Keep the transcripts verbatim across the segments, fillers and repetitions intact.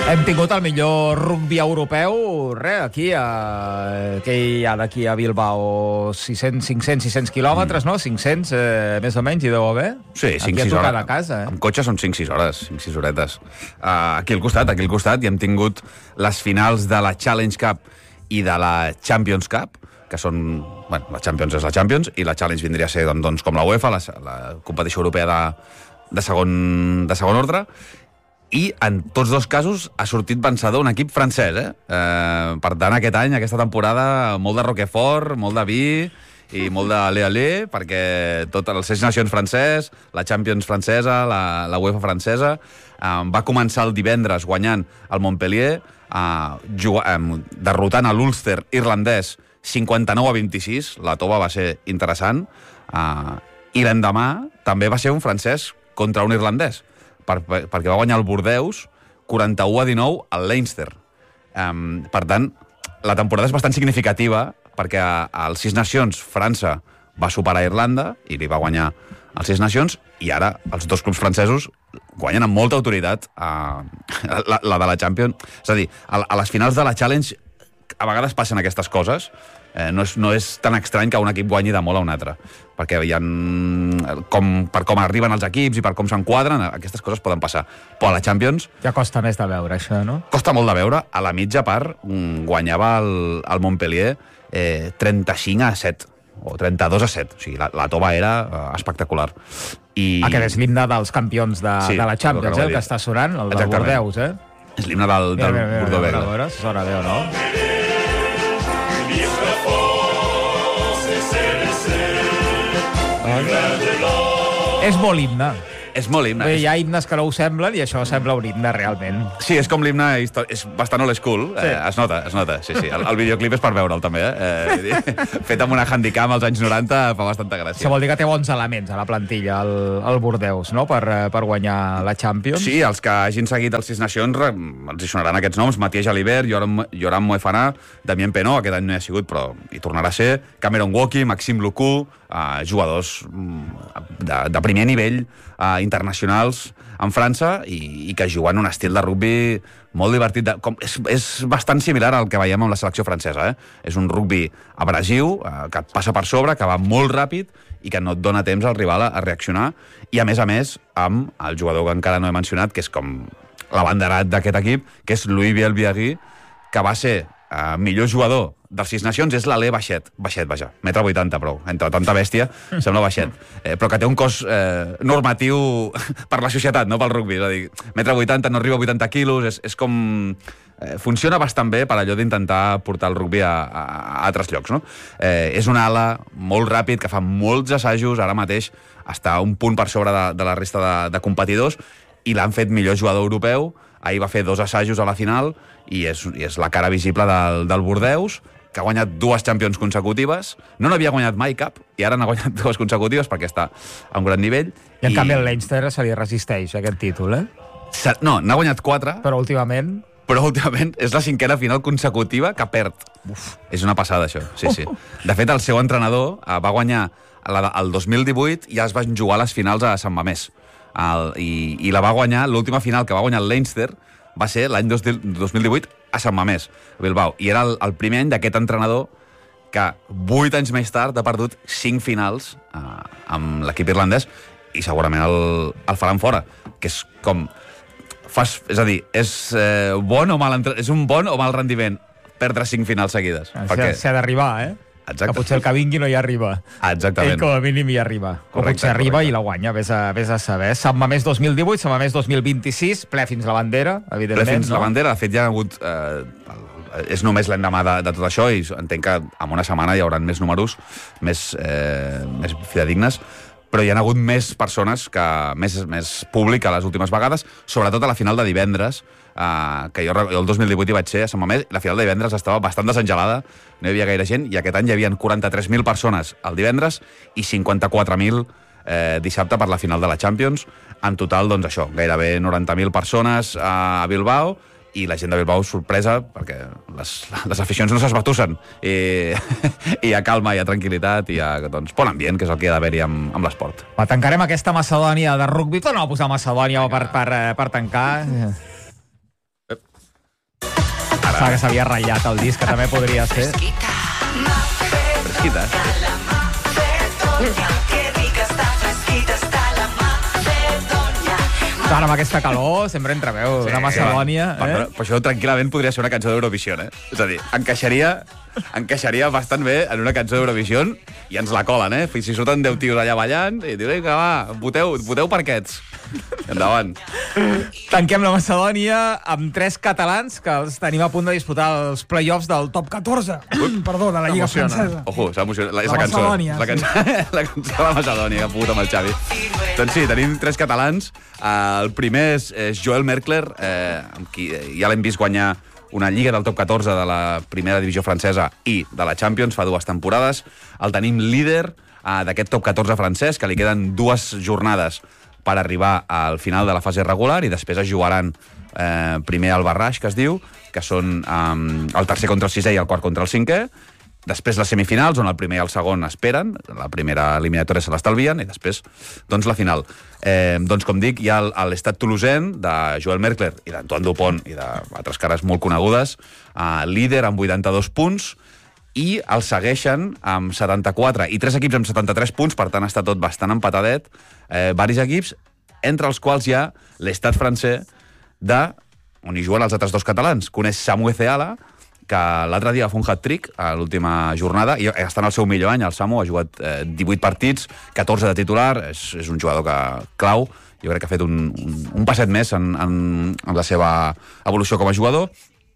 Hem tingut el millor rugby europeu, res, aquí, a, que hi ha d'aquí a Bilbao, sis-cents, cinc-cents, sis-cents quilòmetres, no? cinc-cents, eh, més o menys, hi deu haver. Sí, cinc sis hores. A casa, eh? Amb cotxe són cinc sis hores, cinc sis horetes. Uh, aquí al costat, aquí al costat, i hem tingut les finals de la Challenge Cup i de la Champions Cup, que són... Bueno, la Champions és la Champions, i la Challenge vindria a ser doncs, com la UEFA, la, la competició europea de, de, segon, de segon ordre, i en tots dos casos ha sortit vencedor un equip francès, eh? eh per tant, aquest any, aquesta temporada, molt de Roquefort, molt de vi i molt de lé-alé, perquè tot els Ses Nacions francès, la Champions francesa, la, la UEFA francesa, eh, va començar el divendres guanyant el Montpellier, eh, juga, eh, derrotant a l'Ulster irlandès cinquanta-nou a vint-i-sis, la tova va ser interessant, eh, i l'endemà també va ser un francès contra un irlandès, per, per, perquè va guanyar el Bordeus quaranta-u a dinou al Leinster. Um, per tant, la temporada és bastant significativa perquè als Sis Nacions França va superar Irlanda i li va guanyar als Sis Nacions, i ara els dos clubs francesos guanyen amb molta autoritat uh, la, la de la Champions. És a dir, a, a les finals de la Challenge a vegades passen aquestes coses. Eh, no, és, no és tan estrany que un equip guanyi de molt a un altre, perquè hi ha, com, per com arriben els equips i per com s'enquadren, aquestes coses poden passar. Però a la Champions... Ja costa més de veure, això, no? Costa molt de veure. A la mitja part guanyava el, el Montpellier eh, trenta-cinc a set, o trenta-dos a set. O sigui, la, la tova era eh, espectacular. I... Aquest és l'himne dels campions de, sí, de la Champions, que eh, el que està sonant, el del Bordeus, eh? És l'himne del, del Bordeaux. A veure, si sona bé o no. És molt himne. És molt himne. Bé, hi ha himnes que no ho semblen i això sembla un himne realment. Sí, és com l'himne, és bastant old school. Sí. Eh, es nota, es nota. Sí, sí. El, el videoclip és per veure'l, també. Eh? Eh, fet amb una handicam als anys noranta fa bastanta gràcia. Això vol dir que té bons elements a la plantilla, el, el Bordeus, no?, per, per guanyar la Champions. Sí, els que hagin seguit els Sis Nacions els hi sonaran aquests noms. Matías Jalibert, Yoram, Yoram Moefana, Damien Penaud, aquest any no hi ha sigut, però hi tornarà a ser. Cameron Woki, Maxime Lucu, eh, jugadors de, de primer nivell, Uh, internacionals en França, i, i que juguen un estil de rugby molt divertit. De, com, és, és bastant similar al que veiem amb la selecció francesa. Eh? És un rugby abrasiu, uh, que et passa per sobre, que va molt ràpid i que no et dona temps al rival a, a reaccionar. I, a més a més, amb el jugador que encara no he mencionat, que és com l'abanderat d'aquest equip, que és Louis Bielbiarri, que va ser uh, millor jugador dels Sis Nacions. És l'Alé baixet, baixet, vaja, metre vuitanta, prou, entre tanta bèstia, sembla baixet, eh, però que té un cos eh, normatiu per la societat, no pel rugby, és a dir, metre vuitanta, no arriba a vuitanta quilos, és, és com... Eh, funciona bastant bé per allò d'intentar portar el rugby a, a, a altres llocs, no? Eh, és una ala molt ràpid, que fa molts assajos, ara mateix està un punt per sobre de, de la resta de, de competidors, i l'han fet millor jugador europeu. Ahir va fer dos assajos a la final, i és, i és la cara visible del, del Bordeus, que ha guanyat dues Champions consecutives. No n'havia guanyat mai cap, i ara n'ha guanyat dues consecutives perquè està a un gran nivell. I en I... canvi el Leinster se li resisteix, aquest títol, eh? No, n'ha guanyat quatre. Però últimament... Però últimament és la cinquena final consecutiva que perd. Uf, és una passada, això. Sí, sí. De fet, el seu entrenador uh, va guanyar la, el dos mil divuit, i ja es van jugar les finals a Sant Mamés. El, i, I la va guanyar, l'última final que va guanyar el Leinster va ser l'any dos mil divuit a Sant Mamés, a Bilbao. I era el, el primer any d'aquest entrenador que vuit anys més tard ha perdut cinc finals uh, amb l'equip irlandès, i segurament el, el faran fora, que és com... Fas, és a dir, és, eh, bon o mal entre... és un bon o mal rendiment perdre cinc finals seguides. S'ha perquè... d'arribar, eh? Exacte. Que potser el que vingui no hi arriba. Exactament. Ell com a mínim hi arriba. O correcte, potser arriba correcte. I la guanya, vés a, vés a saber. Sant Mamés dos mil divuit, Sant Mamés dos mil vint-i-sis, ple fins la bandera, evidentment. Ple fins no? la bandera. De fet, ja ha hagut... Eh, és només l'endemà de, de tot això, i entenc que en una setmana hi haurà més números, més, eh, més fidedignes, però hi ha hagut més persones, que més, més públic a les últimes vegades, sobretot a la final de divendres, eh, que jo, jo el dos mil divuit hi vaig ser a Sant Mamés, i la final de divendres estava bastant desengelada, no hi havia gaire gent, i aquest any hi havia quaranta-tres mil persones el divendres i cinquanta-quatre mil eh, dissabte per la final de la Champions. En total, doncs això, gairebé noranta mil persones a Bilbao, i la gent de Bilbao sorpresa, perquè les, les aficions no s'esbatussen, i, i hi ha calma, hi ha tranquil·litat, i hi ha doncs, bon ambient, que és el que ha d'haver-hi amb, amb l'esport. Va, tancarem aquesta Macedònia de rugby. Torna a posar Macedònia per, per, per tancar. pensava que s'havia ratllat el disc, que també podria ser. Fresquita. Ara, amb aquesta calor, sempre entreveu sí, una Macedònia. Eh? Però, però això tranquil·lament podria ser una cançó d'Eurovisió, eh? És a dir, encaixaria, encaixaria bastant bé en una cançó d'Eurovisió i ens la colen, eh? Si surten deu tios allà ballant i diuen que va, voteu, voteu per aquests. Endavant. Tanquem la Macedònia amb tres catalans que els tenim a punt de disputar els play-offs del top catorze. Ui, perdó, de la Lliga Francesa. Ojo, s'emociona. La, la, la cançó. Macedònia. La cançó, sí. La cançó de la Macedònia, que ha pogut amb el Xavi. Doncs sí, tenim tres catalans. Uh, el primer és, és Joel Merkler, eh, amb qui ja l'hem vist guanyar una lliga del top catorze de la primera divisió francesa i de la Champions fa dues temporades. El tenim líder uh, d'aquest top catorze francès, que li queden dues jornades per arribar al final de la fase regular i després es jugaran eh, primer el barrage, que es diu, que són um, el tercer contra el sisè i el quart contra el cinquè. Després les semifinals, on el primer i el segon esperen, la primera eliminatòria se l'estalvien, i després doncs, la final. Eh, doncs, com dic, hi ha l'Estat Toulousain, de Joel Merkler i d'Antoine Dupont i d'altres cares molt conegudes, eh, líder amb vuitanta-dos punts, i el segueixen amb setanta-quatre, i tres equips amb setanta-tres punts, per tant està tot bastant empatadet, eh, varis equips, entre els quals hi ha l'Estat francès, de, on hi juguen els altres dos catalans, que un és Samu Ezeala, que l'altre dia va fer un hat-trick a l'última jornada, i està en el seu millor any, el Samu, ha jugat eh, divuit partits, catorze de titular, és, és un jugador que clau, jo crec que ha fet un, un, un passet més en, en, en la seva evolució com a jugador,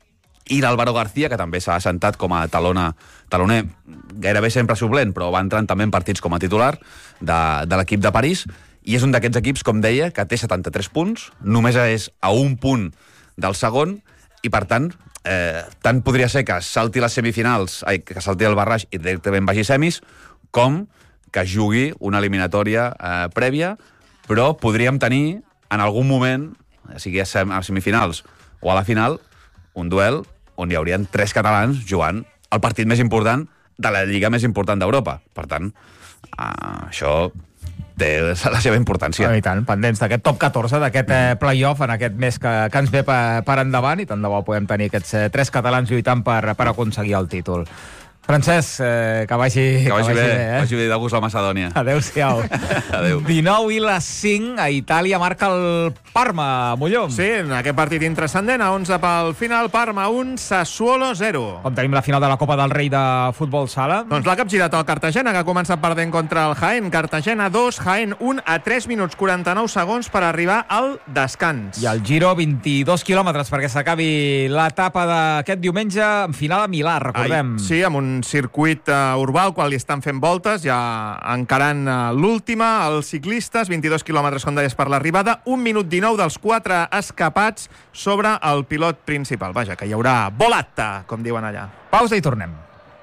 i l'Álvaro García, que també s'ha assentat com a talona, taloner, gairebé sempre suplent, però va entrant també en partits com a titular de, de l'equip de París, i és un d'aquests equips, com deia, que té setanta-tres punts, només és a un punt del segon, i per tant, eh, tant podria ser que salti les semifinals, ai, que salti el barrage i directament vagi semis, com que jugui una eliminatòria eh, prèvia, però podríem tenir, en algun moment, sigui a semifinals o a la final, un duel on hi haurien tres catalans jugant el partit més important de la lliga més important d'Europa. Per tant, uh, això té la seva importància. I tant, pendents d'aquest top catorze, d'aquest eh, play-off en aquest mes que, que ens ve per, per endavant, i tant de bo podem tenir aquests eh, tres catalans lluitant per, per aconseguir el títol. Francesc, eh, que vagi, que vagi, que vagi bé, bé eh? vagi bé de gust la Macedònia. Adéu-siau. Adéu. dinou i les cinc, a Itàlia marca el Parma, Molló. Sí, en aquest partit intrascendent, a onze pel final, Parma un, Sassuolo zero. On tenim la final de la Copa del Rei de futbol sala. Doncs l'ha capgirat el Cartagena, que ha començat perdent contra el Jaén. Cartagena dos, Jaén un, a tres minuts quaranta-nou segons per arribar al descans. I el Giro, vint-i-dos quilòmetres perquè s'acabi l'etapa d'aquest diumenge en final a Milà, recordem. Ai, sí, amb un circuit uh, urbà al qual li estan fent voltes, ja encarant uh, l'última, els ciclistes, vint-i-dos quilòmetres, com deies, per l'arribada, un minut dinou dels quatre escapats sobre el pilot principal. Vaja, que hi haurà volata, com diuen allà. Pausa i tornem.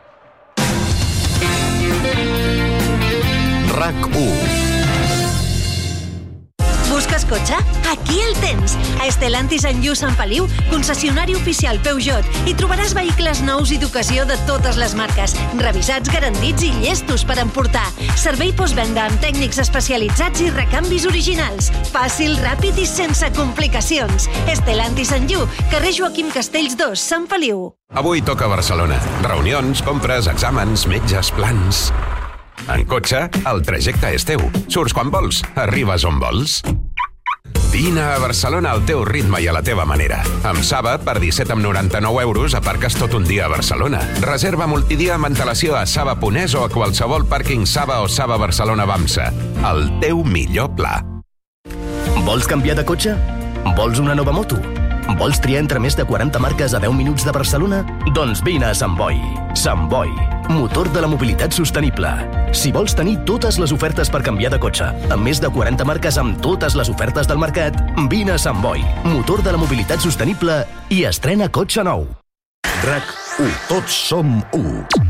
RAC u. Busques cotxe? Aquí el tens. A Stellantis en Lluç Sant Feliu, concessionari oficial Peugeot, hi trobaràs vehicles nous i d'ocasió de totes les marques, revisats, garantits i llestos per emportar. Servei postvenda amb tècnics especialitzats i recanvis originals. Fàcil, ràpid i sense complicacions. Stellantis en Lluç, carrer Joaquim Castells dos, Sant Feliu. Avui toca Barcelona. Reunions, compres, exàmens, metges, plans... En cotxe, el trajecte és teu. Surts quan vols, arribes on vols. Vine a Barcelona al teu ritme i a la teva manera. Amb Saba, per disset coma noranta-nou euros, aparques tot un dia a Barcelona. Reserva multidia amb antelació a saba punt es o a qualsevol pàrquing Saba o Saba Barcelona Bamsa. El teu millor pla. Vols canviar de cotxe? Vols una nova moto? Vols triar entre més de quaranta marques a deu minuts de Barcelona? Doncs vine a Sant Boi. Sant Boi, motor de la mobilitat sostenible. Si vols tenir totes les ofertes per canviar de cotxe, amb més de quaranta marques amb totes les ofertes del mercat, vine a Sant Boi, motor de la mobilitat sostenible, i estrena cotxe nou. RAC u. Tots som u.